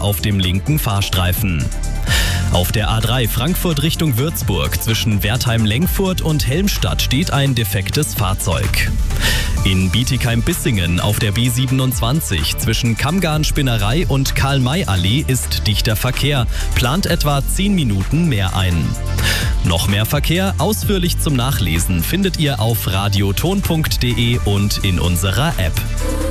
auf dem linken Fahrstreifen. Auf der A3 Frankfurt Richtung Würzburg zwischen Wertheim-Lengfurt und Helmstadt steht ein defektes Fahrzeug. In Bietigheim-Bissingen auf der B27 zwischen Kammgarn-Spinnerei und Karl-May-Allee ist dichter Verkehr, plant etwa 10 Minuten mehr ein. Noch mehr Verkehr ausführlich zum Nachlesen findet ihr auf radioton.de und in unserer App.